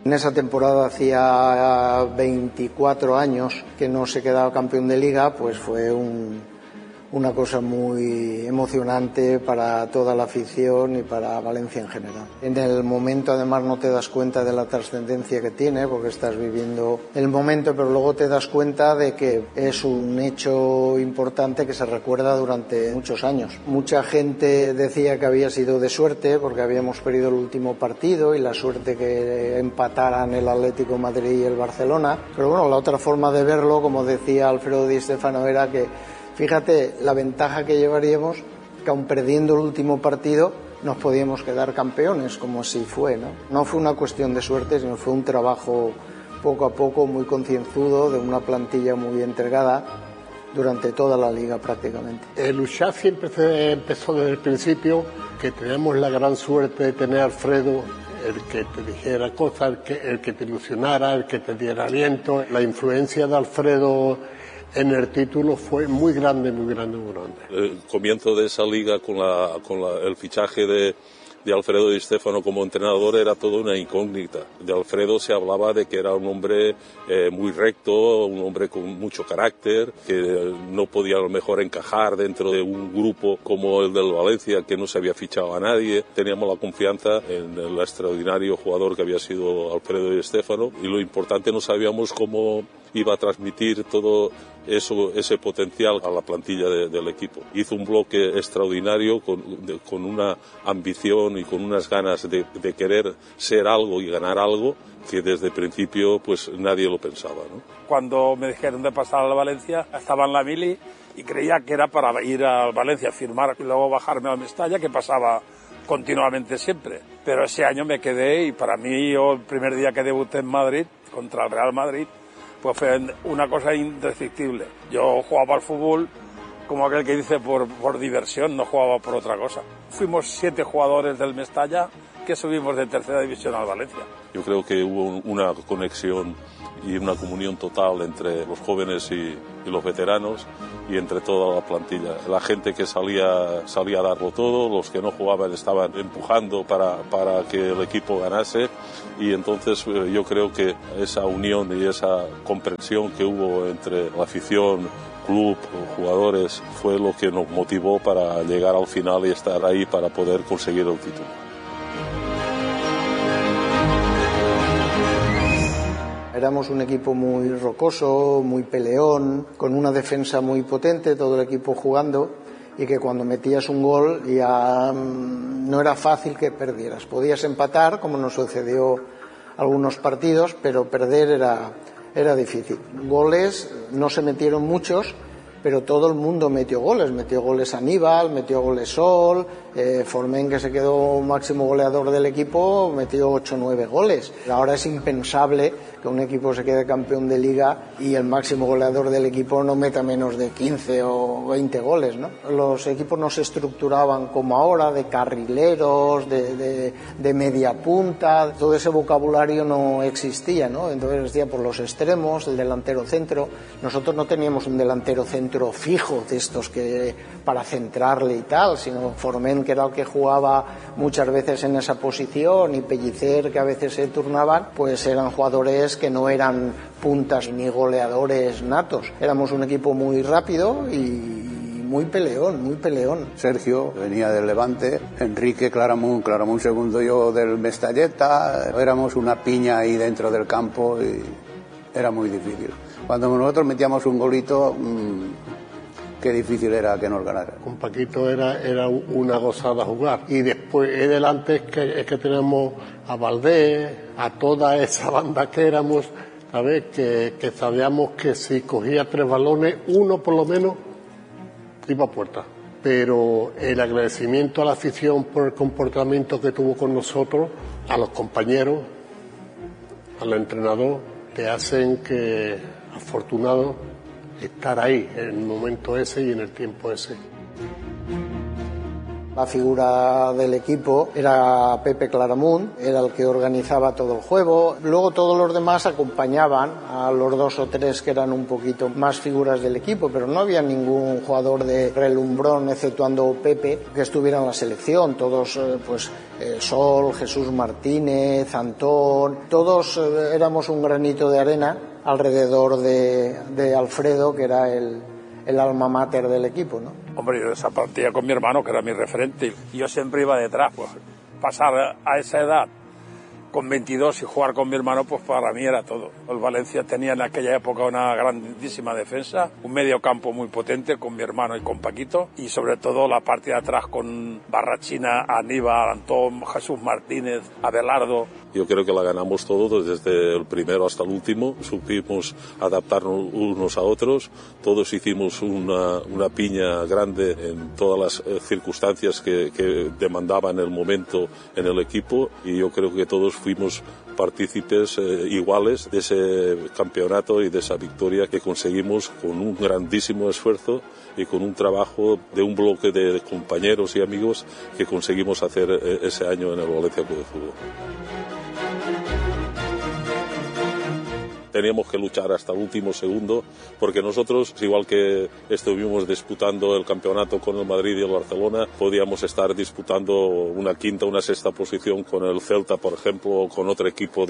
En esa temporada hacía 24 años que no se quedaba campeón de liga, pues fue una cosa muy emocionante para toda la afición y para Valencia en general. En el momento además no te das cuenta de la trascendencia que tiene porque estás viviendo el momento, pero luego te das cuenta de que es un hecho importante que se recuerda durante muchos años. Mucha gente decía que había sido de suerte porque habíamos perdido el último partido y la suerte que empataran el Atlético de Madrid y el Barcelona, pero bueno, la otra forma de verlo, como decía Alfredo Di Stéfano, era que fíjate la ventaja que llevaríamos, que aun perdiendo el último partido nos podíamos quedar campeones, como así fue, ¿no? No fue una cuestión de suerte, sino fue un trabajo poco a poco muy concienzudo de una plantilla muy entregada durante toda la liga prácticamente. El luchar siempre se empezó desde el principio, que teníamos la gran suerte de tener a Alfredo, el que te dijera cosas, el que te ilusionara, el que te diera aliento. La influencia de Alfredo en el título fue muy grande, muy grande, muy grande. El comienzo de esa liga con el fichaje de Alfredo Di Stéfano como entrenador era toda una incógnita. De Alfredo se hablaba de que era un hombre muy recto, un hombre con mucho carácter, que no podía a lo mejor encajar dentro de un grupo como el del Valencia, que no se había fichado a nadie. Teníamos la confianza en el extraordinario jugador que había sido Alfredo Di Stéfano y lo importante, no sabíamos cómo iba a transmitir todo eso, ese potencial a la plantilla del equipo. Hizo un bloque extraordinario con una ambición y con unas ganas de querer ser algo y ganar algo que desde el principio pues nadie lo pensaba, ¿no? Cuando me dijeron de pasar a la Valencia, estaba en la mili y creía que era para ir a Valencia a firmar y luego bajarme a Mestalla, que pasaba continuamente siempre. Pero ese año me quedé y para mí, yo el primer día que debuté en Madrid, contra el Real Madrid, pues fue una cosa indescriptible. Yo jugaba al fútbol, como aquel que dice, por diversión, no jugaba por otra cosa. Fuimos 7 jugadores del Mestalla que subimos de tercera división al Valencia. Yo creo que hubo una conexión y una comunión total entre los jóvenes y los veteranos y entre toda la plantilla. La gente que salía a darlo todo, los que no jugaban estaban empujando para que el equipo ganase y entonces yo creo que esa unión y esa comprensión que hubo entre la afición, club, jugadores, fue lo que nos motivó para llegar al final y estar ahí para poder conseguir el título. Éramos un equipo muy rocoso, muy peleón, con una defensa muy potente, todo el equipo jugando, y que cuando metías un gol ya no era fácil que perdieras. Podías empatar, como nos sucedió algunos partidos, pero perder era difícil. Goles no se metieron muchos, pero todo el mundo metió goles Aníbal, metió goles Sol, Formen, que se quedó máximo goleador del equipo, metió 8 o 9 goles. Ahora es impensable que un equipo se quede campeón de liga y el máximo goleador del equipo no meta menos de 15 o 20 goles, ¿no? Los equipos no se estructuraban como ahora, de carrileros, de media punta, todo ese vocabulario no existía, ¿no? Entonces decía por los extremos, el delantero centro. Nosotros no teníamos un delantero centro fijo de estos que para centrarle y tal, sino Formen, que era el que jugaba muchas veces en esa posición, y Pellicer, que a veces se turnaban, pues eran jugadores que no eran puntas ni goleadores natos. Éramos un equipo muy rápido y muy peleón, muy peleón. Sergio venía del Levante, Enrique Claramunt segundo, yo del Mestalleta. Éramos una piña ahí dentro del campo y era muy difícil. Cuando nosotros metíamos un golito, qué difícil era que nos ganara. Con Paquito era una gozada jugar. Y después, delante es que tenemos a Valdés, a toda esa banda que éramos, ¿sabes? Que sabíamos que si cogía 3 balones, uno por lo menos iba a puerta. Pero el agradecimiento a la afición por el comportamiento que tuvo con nosotros, a los compañeros, al entrenador, te hacen que, afortunado, estar ahí en el momento ese y en el tiempo ese. La figura del equipo era Pepe Claramunt, era el que organizaba todo el juego. Luego todos los demás acompañaban a los 2 o 3 que eran un poquito más figuras del equipo, pero no había ningún jugador de relumbrón, exceptuando Pepe, que estuviera en la selección. Todos, Sol, Jesús Martínez, Antón, todos éramos un granito de arena alrededor de Alfredo, que era el alma mater del equipo, ¿no? Hombre, yo esa partida con mi hermano, que era mi referente, y yo siempre iba detrás, pues pasar a esa edad con 22 y jugar con mi hermano, pues para mí era todo. El Valencia tenía en aquella época una grandísima defensa, un medio campo muy potente con mi hermano y con Paquito, y sobre todo la parte de atrás con Barrachina, Aníbal, Antón, Jesús Martínez, Abelardo. Yo creo que la ganamos todos, desde el primero hasta el último. Supimos adaptarnos unos a otros. Todos hicimos una piña grande en todas las circunstancias que demandaban el momento en el equipo. Y yo creo que todos fuimos partícipes iguales de ese campeonato y de esa victoria que conseguimos con un grandísimo esfuerzo y con un trabajo de un bloque de compañeros y amigos que conseguimos hacer ese año en el Valencia Club de Fútbol. Teníamos que luchar hasta el último segundo, porque nosotros, igual que estuvimos disputando el campeonato con el Madrid y el Barcelona, podíamos estar disputando una quinta, una sexta posición con el Celta, por ejemplo, o con otro equipo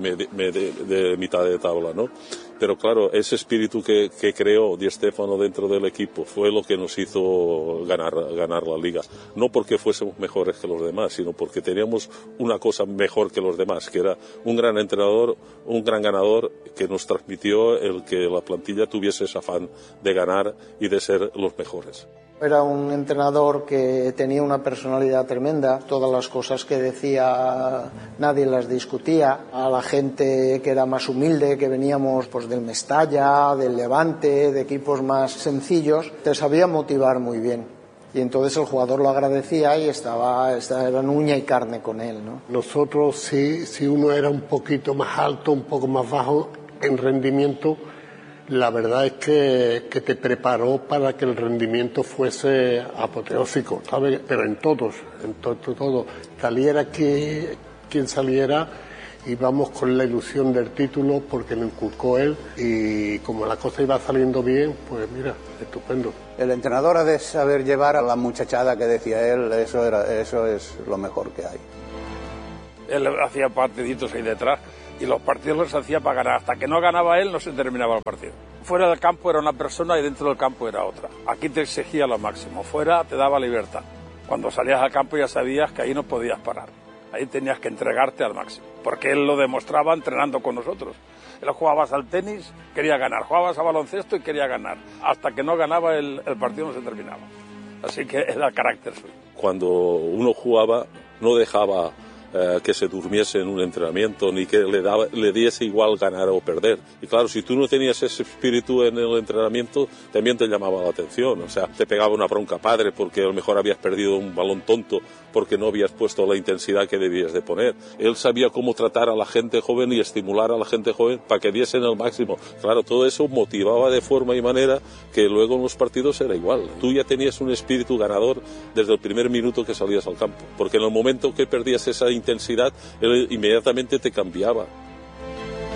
de mitad de tabla, ¿no? Pero claro, ese espíritu que creó Di Stéfano dentro del equipo fue lo que nos hizo ganar la Liga. No porque fuésemos mejores que los demás, sino porque teníamos una cosa mejor que los demás, que era un gran entrenador, un gran ganador, que nos transmitió el que la plantilla tuviese ese afán de ganar y de ser los mejores. Era un entrenador que tenía una personalidad tremenda. Todas las cosas que decía nadie las discutía. A la gente que era más humilde, que veníamos pues del Mestalla, del Levante, de equipos más sencillos, te sabía motivar muy bien. Y entonces el jugador lo agradecía y eran uña y carne con él, ¿no? Nosotros, si uno era un poquito más alto, un poco más bajo en rendimiento, la verdad es que te preparó para que el rendimiento fuese apoteósico, ¿sabes? Pero en todos, todo. Saliera quien saliera, íbamos con la ilusión del título porque lo inculcó él, y como la cosa iba saliendo bien, pues mira, estupendo. El entrenador ha de saber llevar a la muchachada, que decía él, eso es lo mejor que hay. Él hacía partiditos ahí detrás, y los partidos los hacía para ganar. Hasta que no ganaba él, no se terminaba el partido. Fuera del campo era una persona y dentro del campo era otra. Aquí te exigía lo máximo, fuera te daba libertad. Cuando salías al campo ya sabías que ahí no podías parar. Ahí tenías que entregarte al máximo, porque él lo demostraba entrenando con nosotros. Él jugabas al tenis, quería ganar, jugabas a baloncesto y quería ganar. Hasta que no ganaba el partido no se terminaba. Así que era el carácter suyo. Cuando uno jugaba no dejaba que se durmiese en un entrenamiento, ni que le diese igual ganar o perder. Y claro, si tú no tenías ese espíritu en el entrenamiento, también te llamaba la atención. O sea, te pegaba una bronca padre porque a lo mejor habías perdido un balón tonto porque no habías puesto la intensidad que debías de poner. Él sabía cómo tratar a la gente joven y estimular a la gente joven para que diesen el máximo. Claro, todo eso motivaba de forma y manera que luego en los partidos era igual. Tú ya tenías un espíritu ganador desde el primer minuto que salías al campo, porque en el momento que perdías esa intensidad, él inmediatamente te cambiaba.